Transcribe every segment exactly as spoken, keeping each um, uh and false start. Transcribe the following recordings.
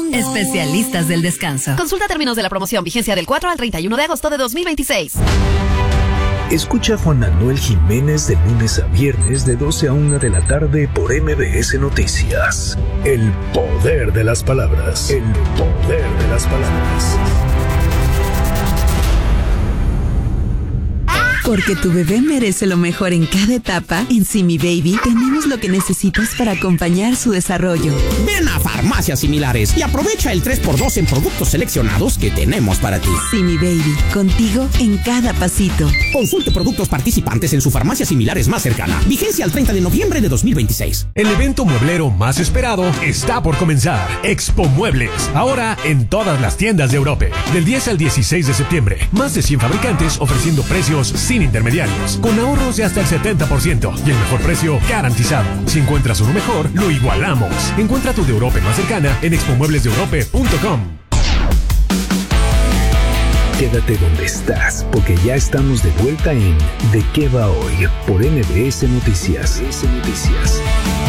Especialistas del descanso. Consulta términos de la promoción. Vigencia del cuatro al treinta y uno de agosto de dos mil veintiséis. Escucha a Juan Manuel Jiménez de lunes a viernes de doce a una de la tarde por M B S Noticias. El poder de las palabras. El poder de las palabras. Porque tu bebé merece lo mejor en cada etapa, en Simi Baby tenemos lo que necesitas para acompañar su desarrollo. Ven a Farmacias Similares y aprovecha el tres por dos en productos seleccionados que tenemos para ti. Simi Baby, contigo en cada pasito. Consulte productos participantes en su farmacia similares más cercana. Vigencia al treinta de noviembre de dos mil veintiséis. El evento mueblero más esperado está por comenzar. Expo Muebles, ahora en todas las tiendas de Europa. Del diez al dieciséis de septiembre, más de cien fabricantes ofreciendo precios sin intermediarios, con ahorros de hasta el setenta por ciento y el mejor precio garantizado. Si encuentras uno mejor, lo igualamos. Encuentra tu de Europa más cercana en expo muebles de europe punto com. Quédate donde estás, porque ya estamos de vuelta en ¿De qué va hoy? Por M B S Noticias. M B S Noticias.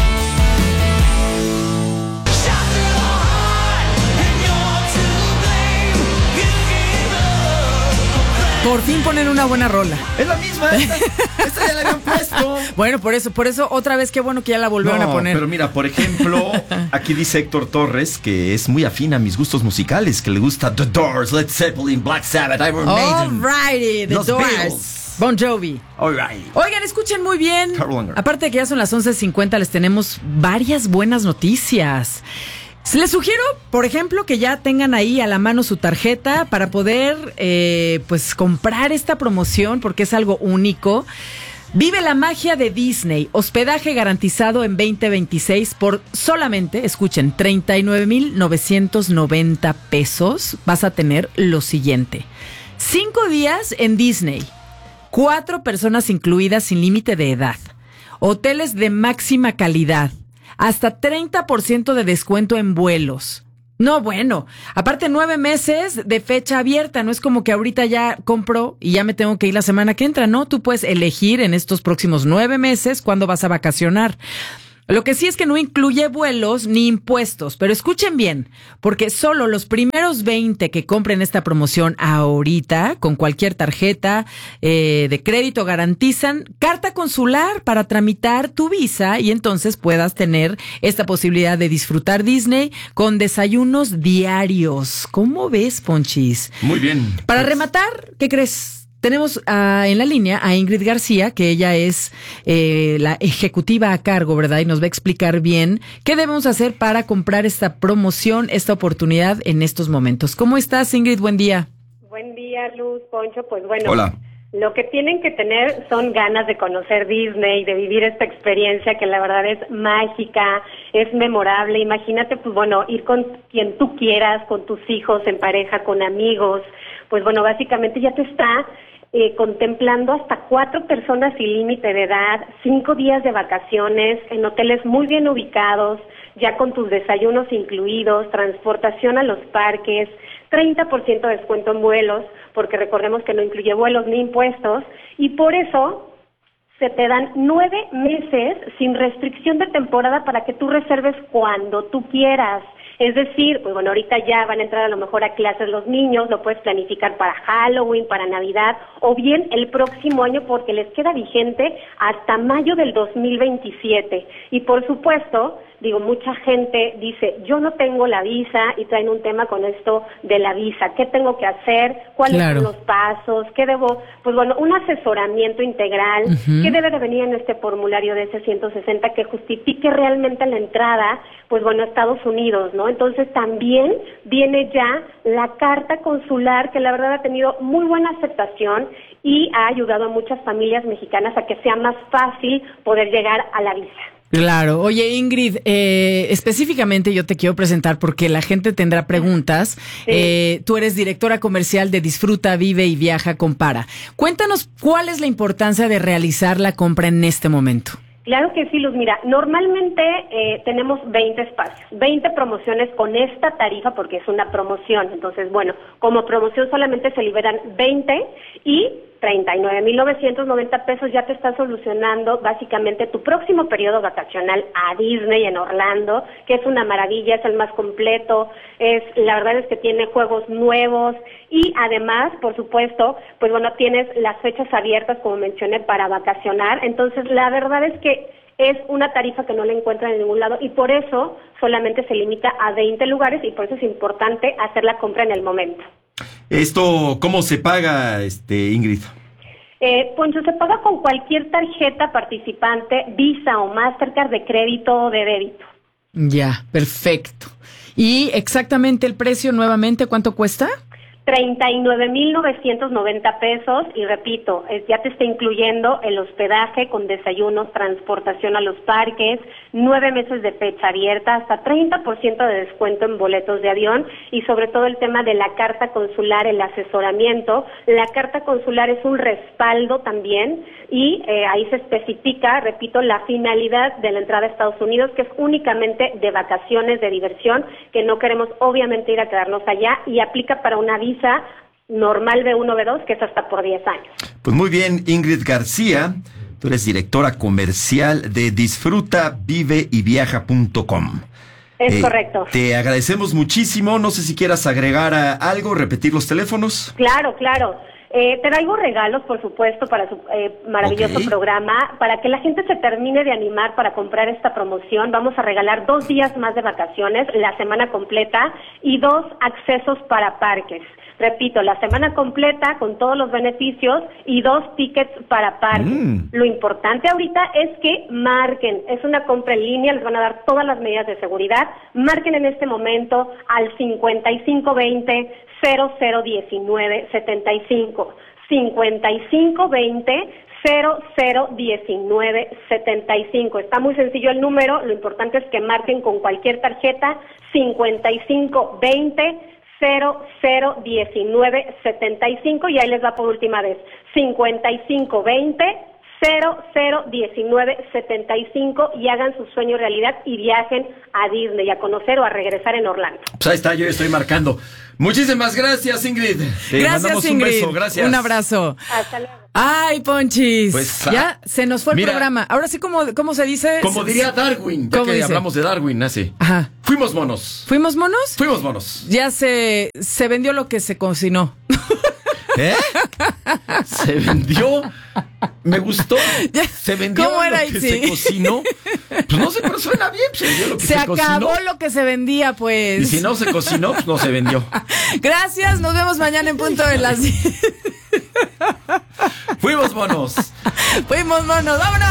Por fin ponen una buena rola. Es la misma, esta, esta ya la habían puesto. Bueno, por eso, por eso otra vez qué bueno que ya la volvieron no, a poner. Pero mira, por ejemplo, aquí dice Héctor Torres que es muy afín a mis gustos musicales, que le gusta The Doors, Led Zeppelin, Black Sabbath, Iron Maiden. Alrighty, The Los Doors. Beatles. Bon Jovi. Alright. Oigan, escuchen muy bien. Carl Unger. Aparte de que ya son las once cincuenta, les tenemos varias buenas noticias. Les sugiero, por ejemplo, que ya tengan ahí a la mano su tarjeta para poder, eh, pues, comprar esta promoción porque es algo único. Vive la magia de Disney. Hospedaje garantizado en veinte veintiséis por solamente, escuchen, treinta y nueve mil novecientos noventa pesos. Vas a tener lo siguiente. Cinco días en Disney. Cuatro personas incluidas sin límite de edad. Hoteles de máxima calidad. Hasta treinta por ciento de descuento en vuelos. No, bueno, aparte nueve meses de fecha abierta, no es como que ahorita ya compro y ya me tengo que ir la semana que entra, no, tú puedes elegir en estos próximos nueve meses cuándo vas a vacacionar. Lo que sí es que no incluye vuelos ni impuestos, pero escuchen bien, porque solo los primeros veinte que compren esta promoción ahorita, con cualquier tarjeta eh, de crédito, garantizan carta consular para tramitar tu visa y entonces puedas tener esta posibilidad de disfrutar Disney con desayunos diarios. ¿Cómo ves, Ponchis? Muy bien. Para rematar, ¿qué crees? Tenemos uh, en la línea a Ingrid García, que ella es eh, la ejecutiva a cargo, ¿verdad? Y nos va a explicar bien qué debemos hacer para comprar esta promoción, esta oportunidad en estos momentos. ¿Cómo estás, Ingrid? Buen día. Buen día, Luz, Poncho. Pues bueno, hola. Lo que tienen que tener son ganas de conocer Disney, de vivir esta experiencia que la verdad es mágica, es memorable. Imagínate, pues bueno, ir con quien tú quieras, con tus hijos, en pareja, con amigos. Pues bueno, básicamente ya te está eh, contemplando hasta cuatro personas sin límite de edad, cinco días de vacaciones en hoteles muy bien ubicados, ya con tus desayunos incluidos, transportación a los parques, treinta por ciento de descuento en vuelos, porque recordemos que no incluye vuelos ni impuestos, y por eso se te dan nueve meses sin restricción de temporada para que tú reserves cuando tú quieras. Es decir, pues bueno, ahorita ya van a entrar a lo mejor a clases los niños, lo puedes planificar para Halloween, para Navidad, o bien el próximo año porque les queda vigente hasta mayo del dos mil veintisiete. Y por supuesto, digo, mucha gente dice, yo no tengo la visa y traen un tema con esto de la visa. ¿Qué tengo que hacer? ¿Cuáles Claro. son los pasos? ¿Qué debo? Pues bueno, un asesoramiento integral. Uh-huh. ¿Qué debe de venir en este formulario de ese ciento sesenta que justifique realmente la entrada, pues bueno, a Estados Unidos, ¿no? Entonces también viene ya la carta consular que la verdad ha tenido muy buena aceptación y ha ayudado a muchas familias mexicanas a que sea más fácil poder llegar a la visa. Claro. Oye, Ingrid, eh, específicamente yo te quiero presentar porque la gente tendrá preguntas. Sí. Eh, tú eres directora comercial de Disfruta, Vive y Viaja Compara. Cuéntanos cuál es la importancia de realizar la compra en este momento. Claro que sí, Luz. Mira, normalmente eh, tenemos veinte espacios, veinte promociones con esta tarifa porque es una promoción. Entonces, bueno, como promoción solamente se liberan veinte y treinta y nueve mil novecientos noventa pesos ya te está solucionando básicamente tu próximo periodo vacacional a Disney en Orlando, que es una maravilla, es el más completo, es la verdad es que tiene juegos nuevos y además, por supuesto, pues bueno, tienes las fechas abiertas, como mencioné, para vacacionar. Entonces, la verdad es que es una tarifa que no la encuentran en ningún lado y por eso solamente se limita a veinte lugares y por eso es importante hacer la compra en el momento. Esto, ¿cómo se paga, este Ingrid? Eh, Poncho, se paga con cualquier tarjeta participante, Visa o Mastercard de crédito o de débito. Ya, perfecto. ¿Y exactamente el precio nuevamente cuánto cuesta? treinta y nueve mil novecientos noventa pesos y repito, es, ya te está incluyendo el hospedaje con desayunos, transportación a los parques, nueve meses de fecha abierta, hasta treinta por ciento de descuento en boletos de avión y sobre todo el tema de la carta consular, el asesoramiento. La carta consular es un respaldo también y eh, ahí se especifica, repito, la finalidad de la entrada a Estados Unidos, que es únicamente de vacaciones, de diversión, que no queremos obviamente ir a quedarnos allá y aplica para una visa normal B uno, B dos, que es hasta por diez años. Pues muy bien, Ingrid García, tú eres directora comercial de disfruta vive y viaja punto com. Es eh, correcto. Te agradecemos muchísimo, no sé si quieras agregar a algo, repetir los teléfonos. Claro, claro. Eh, te traigo regalos, por supuesto, para su eh, maravilloso okay. programa. Para que la gente se termine de animar para comprar esta promoción, vamos a regalar dos días más de vacaciones, la semana completa, y dos accesos para parques. Repito, la semana completa con todos los beneficios y dos tickets para parques. Mm. Lo importante ahorita es que marquen. Es una compra en línea, les van a dar todas las medidas de seguridad. Marquen en este momento al cincuenta y cinco veinte cero cero diecinueve setenta y cinco. cincuenta y cinco veinte cero cero diecinueve setenta y cinco. Está muy sencillo el número, lo importante es que marquen con cualquier tarjeta cincuenta y cinco veinte cero cero diecinueve setenta y cinco y ahí les va por última vez cincuenta y cinco veinte cero cero diecinueve setenta y cinco y hagan su sueño realidad y viajen a Disney a conocer o a regresar en Orlando. Pues ahí está, yo estoy marcando. Muchísimas gracias, Ingrid. Te gracias, Ingrid. Un beso, gracias. Un abrazo. Hasta luego. Ay, Ponchis. Pues, ya ah, se nos fue el mira, programa. Ahora sí, ¿cómo, cómo se dice? Como diría Darwin, ya que dice? hablamos de Darwin, así. Ajá. Fuimos monos. ¿Fuimos monos? Fuimos monos. Ya se, se vendió lo que se cocinó. ¿Eh? Se vendió. Me gustó. Ya, se vendió ¿cómo era, lo que sí? se cocinó. Pues no sé, pero suena bien. Se vendió lo que se, se acabó cocinó. Lo que se vendía, pues. Y si no se cocinó, pues no se vendió. Gracias, nos vemos mañana en punto de las diez. Fuimos monos. Fuimos monos, vámonos.